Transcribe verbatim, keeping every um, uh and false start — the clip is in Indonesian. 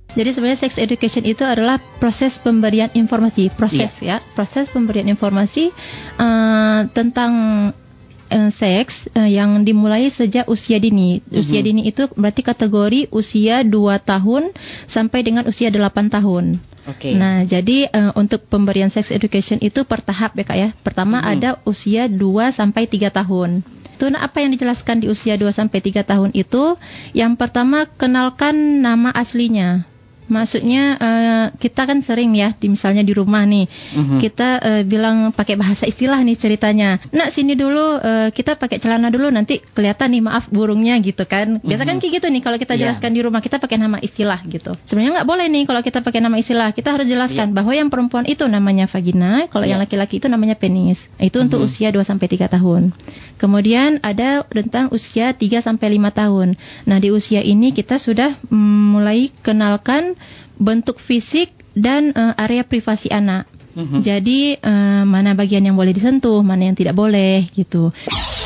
Jadi sebenarnya sex education itu adalah proses pemberian informasi, proses yeah. ya, proses pemberian informasi uh, tentang uh, seks uh, yang dimulai sejak usia dini. Mm-hmm. Usia dini itu berarti kategori usia dua tahun sampai dengan usia delapan tahun. Okay. Nah, jadi uh, untuk pemberian sex education itu per tahap ya Kak ya. Pertama mm-hmm. ada usia dua sampai tiga tahun. Itu apa yang dijelaskan di usia dua sampai tiga tahun itu? Yang pertama, kenalkan nama aslinya. Maksudnya uh, kita kan sering ya, di, misalnya di rumah nih, uh-huh. kita uh, bilang pakai bahasa istilah nih ceritanya. Nak sini dulu, uh, kita pakai celana dulu, nanti kelihatan nih maaf burungnya gitu kan. Biasa uh-huh. kan kayak gitu nih kalau kita jelaskan yeah. di rumah, kita pakai nama istilah gitu. Sebenarnya nggak boleh nih kalau kita pakai nama istilah. Kita harus jelaskan yeah. bahwa yang perempuan itu namanya vagina, kalau yeah. yang laki-laki itu namanya penis. Itu uh-huh. untuk usia dua sampai tiga tahun. Kemudian ada tentang usia tiga sampai lima tahun. Nah, di usia ini kita sudah mm, mulai kenalkan bentuk fisik dan uh, area privasi anak. Mm-hmm. Jadi uh, mana bagian yang boleh disentuh, mana yang tidak boleh gitu.